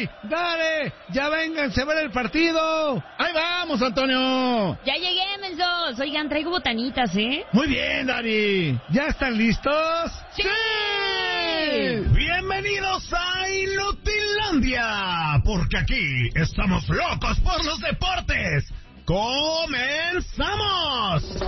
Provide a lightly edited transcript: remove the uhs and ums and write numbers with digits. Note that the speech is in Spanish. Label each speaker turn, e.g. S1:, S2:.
S1: ¡Dale! ¡Ya vénganse a ver el partido!
S2: ¡Ahí vamos, Antonio!
S3: Ya llegué, mensos. Oigan, traigo botanitas, ¿eh?
S2: Muy bien, Dani.
S1: ¿Ya están listos?
S3: ¡Sí!
S4: Bienvenidos a Inutilandia, porque aquí estamos locos por los deportes. ¡Comenzamos!